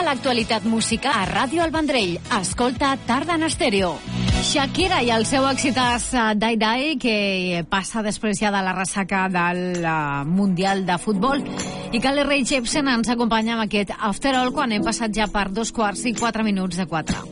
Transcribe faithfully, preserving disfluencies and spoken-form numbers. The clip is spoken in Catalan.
Tota l'actualitat musical a Ràdio El Vendrell. Escolta Tarda en Estèreo. Shakira i el seu exitàs Die Die, que passa després ja de la ressaca del Mundial de Futbol. I Carly Rae Jepsen ens acompanya amb aquest After All quan hem passat ja per dos quarts i quatre minuts de quatre.